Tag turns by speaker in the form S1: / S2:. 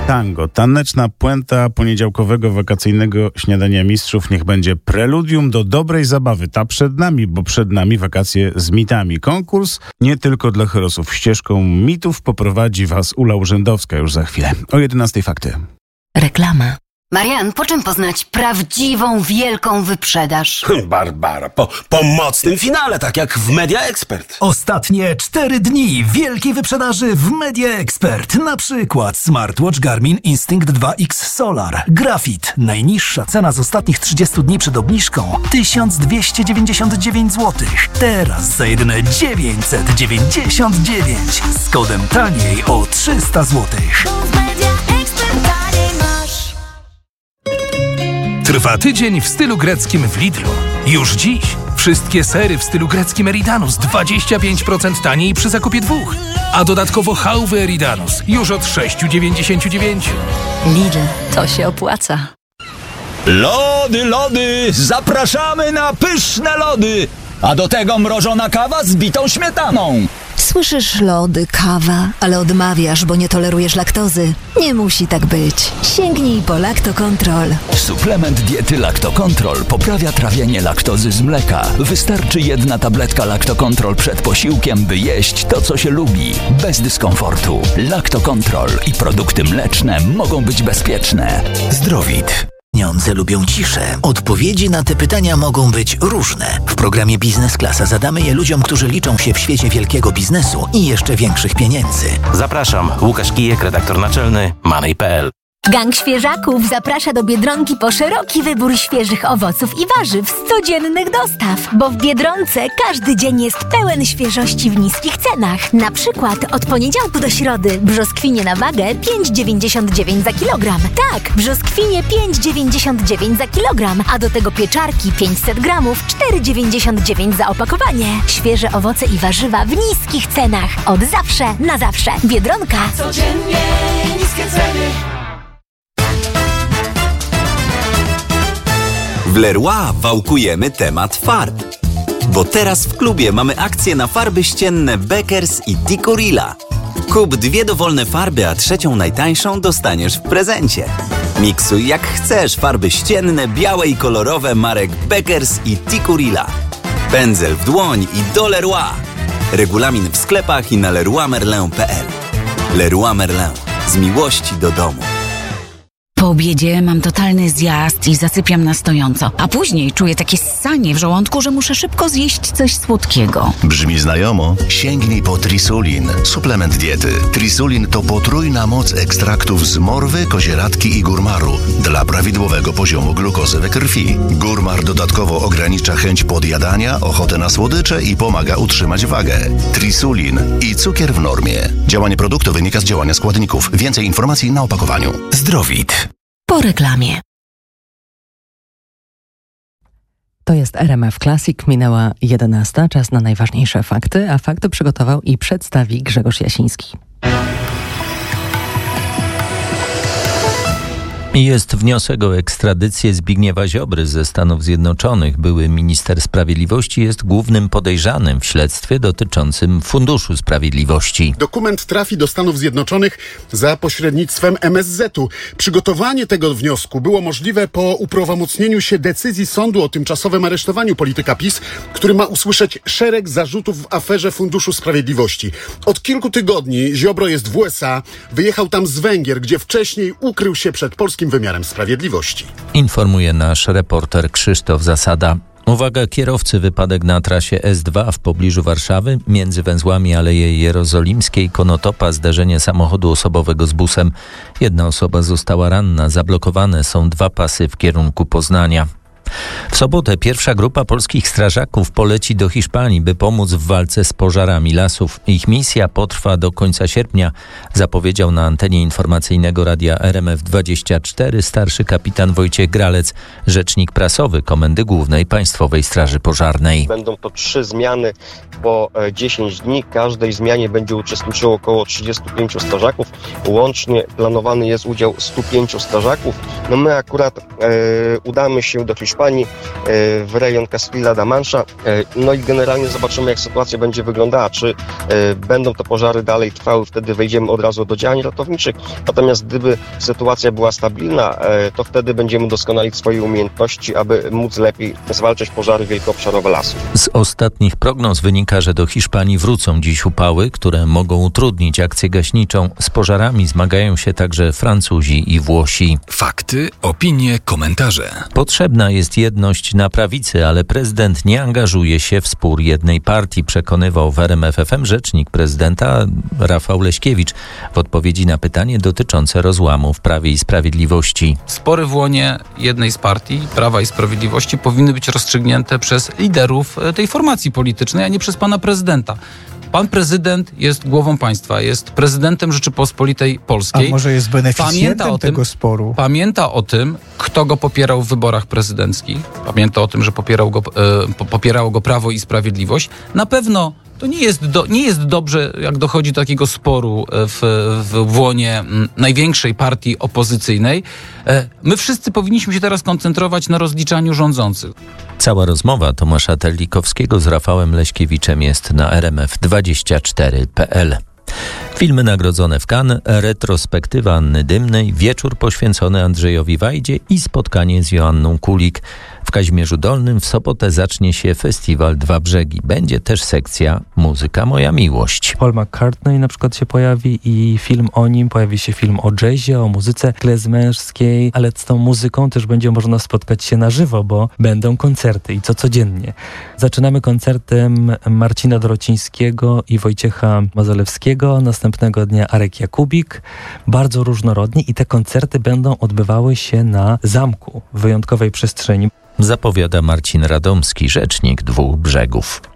S1: Tango, taneczna puenta poniedziałkowego wakacyjnego śniadania mistrzów niech będzie preludium do dobrej zabawy. Ta przed nami, bo przed nami wakacje z mitami. Konkurs nie tylko dla herosów. Ścieżką mitów poprowadzi was Ula Urzędowska już za chwilę. O 11:00 fakty.
S2: Reklama.
S3: Marian, po czym poznać prawdziwą, wielką wyprzedaż?
S4: Barbara, po mocnym finale, tak jak w Media Expert.
S5: Ostatnie 4 dni wielkiej wyprzedaży w Media Expert. Na przykład smartwatch Garmin Instinct 2X Solar. Grafit. Najniższa cena z ostatnich 30 dni przed obniżką 1299 zł. Teraz za jedyne 999 z kodem taniej o 300 zł.
S6: Trwa tydzień w stylu greckim w Lidlu. Już dziś wszystkie sery w stylu greckim Eridanus 25% taniej przy zakupie 2. A dodatkowo chałwy Eridanus już od 6,99.
S2: Lidl, to się opłaca.
S7: Lody! Zapraszamy na pyszne lody! A do tego mrożona kawa z bitą śmietaną.
S8: Słyszysz lody, kawa, ale odmawiasz, bo nie tolerujesz laktozy. Nie musi tak być. Sięgnij po Lactocontrol.
S7: Suplement diety Lactocontrol poprawia trawienie laktozy z mleka. Wystarczy 1 tabletka Lactocontrol przed posiłkiem, by jeść to, co się lubi. Bez dyskomfortu. Lactocontrol i produkty mleczne mogą być bezpieczne.
S9: Zdrowit. Pieniądze lubią ciszę. Odpowiedzi na te pytania mogą być różne. W programie Biznes Klasa zadamy je ludziom, którzy liczą się w świecie wielkiego biznesu i jeszcze większych pieniędzy.
S10: Zapraszam, Łukasz Kijek, redaktor naczelny Money.pl.
S11: Gang Świeżaków zaprasza do Biedronki po szeroki wybór świeżych owoców i warzyw z codziennych dostaw, bo w Biedronce każdy dzień jest pełen świeżości w niskich cenach. Na przykład od poniedziałku do środy brzoskwinie na wagę 5,99 za kilogram. Tak, brzoskwinie 5,99 za kilogram, a do tego pieczarki 500 gramów 4,99 za opakowanie. Świeże owoce i warzywa w niskich cenach. Od zawsze na zawsze. Biedronka.
S12: Codziennie niskie ceny.
S13: W Leroy wałkujemy temat farb. Bo teraz w klubie mamy akcję na farby ścienne Beckers i Tikurila. Kup 2 dowolne farby, a 3 najtańszą dostaniesz w prezencie. Miksuj jak chcesz farby ścienne, białe i kolorowe marek Beckers i Tikurila. Pędzel w dłoń i do Leroy. Regulamin w sklepach i na leroymerlin.pl. Leroy Merlin. Z miłości do domu.
S14: Po obiedzie mam totalny zjazd i zasypiam na stojąco, a później czuję takie ssanie w żołądku, że muszę szybko zjeść coś słodkiego.
S15: Brzmi znajomo? Sięgnij po Trisulin, suplement diety. Trisulin to potrójna moc ekstraktów z morwy, kozieradki i górmaru dla prawidłowego poziomu glukozy we krwi. Górmar dodatkowo ogranicza chęć podjadania, ochotę na słodycze i pomaga utrzymać wagę. Trisulin i cukier w normie. Działanie produktu wynika z działania składników. Więcej informacji na opakowaniu. Zdrowit.
S2: Po reklamie.
S16: To jest RMF Classic, minęła 11:00, czas na najważniejsze fakty, a fakty przygotował i przedstawi Grzegorz Jasiński.
S17: Jest wniosek o ekstradycję Zbigniewa Ziobry ze Stanów Zjednoczonych. Były minister sprawiedliwości jest głównym podejrzanym w śledztwie dotyczącym Funduszu Sprawiedliwości.
S18: Dokument trafi do Stanów Zjednoczonych za pośrednictwem MSZ-u. Przygotowanie tego wniosku było możliwe po uprawomocnieniu się decyzji sądu o tymczasowym aresztowaniu polityka PiS, który ma usłyszeć szereg zarzutów w aferze Funduszu Sprawiedliwości. Od kilku tygodni Ziobro jest w USA, wyjechał tam z Węgier, gdzie wcześniej ukrył się przed polskim wymiarem sprawiedliwości.
S17: Informuje nasz reporter Krzysztof Zasada. Uwaga, kierowcy, wypadek na trasie S2 w pobliżu Warszawy, między węzłami Aleje Jerozolimskiej, Konotopa, zderzenie samochodu osobowego z busem. 1 osoba została ranna, zablokowane są 2 pasy w kierunku Poznania. W sobotę pierwsza grupa polskich strażaków poleci do Hiszpanii, by pomóc w walce z pożarami lasów. Ich misja potrwa do końca sierpnia, zapowiedział na antenie informacyjnego radia RMF24 starszy kapitan Wojciech Gralec, rzecznik prasowy Komendy Głównej Państwowej Straży Pożarnej.
S19: Będą to 3 zmiany po 10 dni. Każdej zmianie będzie uczestniczyło około 35 strażaków. Łącznie planowany jest udział 105 strażaków. My akurat udamy się do Hiszpanii Hiszpanii w rejon Castilla-La Mancha. No i generalnie zobaczymy, jak sytuacja będzie wyglądała, czy będą te pożary dalej trwały, wtedy wejdziemy od razu do działań ratowniczych. Natomiast gdyby sytuacja była stabilna, to wtedy będziemy doskonalić swoje umiejętności, aby móc lepiej zwalczać pożary wielkoobszarowe lasów.
S17: Z ostatnich prognoz wynika, że do Hiszpanii wrócą dziś upały, które mogą utrudnić akcję gaśniczą. Z pożarami zmagają się także Francuzi i Włosi.
S6: Fakty, opinie, komentarze.
S17: Potrzebna jest jedność na prawicy, ale prezydent nie angażuje się w spór jednej partii, przekonywał w RMF FM rzecznik prezydenta Rafał Leśkiewicz w odpowiedzi na pytanie dotyczące rozłamu w Prawie i Sprawiedliwości.
S20: Spory w łonie jednej z partii, Prawa i Sprawiedliwości, powinny być rozstrzygnięte przez liderów tej formacji politycznej, a nie przez pana prezydenta. Pan prezydent jest głową państwa, jest prezydentem Rzeczypospolitej Polskiej.
S21: A może jest beneficjentem tego sporu?
S20: Pamięta o tym, kto go popierał w wyborach prezydenckich. Pamięta o tym, że popierało go Prawo i Sprawiedliwość. Na pewno to nie jest dobrze, jak dochodzi do takiego sporu w łonie największej partii opozycyjnej. My wszyscy powinniśmy się teraz koncentrować na rozliczaniu rządzących.
S17: Cała rozmowa Tomasza Terlikowskiego z Rafałem Leśkiewiczem jest na rmf24.pl. Filmy nagrodzone w Cannes, retrospektywa Anny Dymnej, wieczór poświęcony Andrzejowi Wajdzie i spotkanie z Joanną Kulik. W Kazimierzu Dolnym w sobotę zacznie się festiwal Dwa Brzegi. Będzie też sekcja Muzyka Moja Miłość.
S22: Paul McCartney na przykład się pojawi i film o nim, pojawi się film o jazzie, o muzyce klezmerskiej, ale z tą muzyką też będzie można spotkać się na żywo, bo będą koncerty i to codziennie. Zaczynamy koncertem Marcina Dorocińskiego i Wojciecha Mazalewskiego, następnego dnia Arek Jakubik, bardzo różnorodni i te koncerty będą odbywały się na zamku w wyjątkowej przestrzeni.
S17: Zapowiada Marcin Radomski, rzecznik Dwóch Brzegów.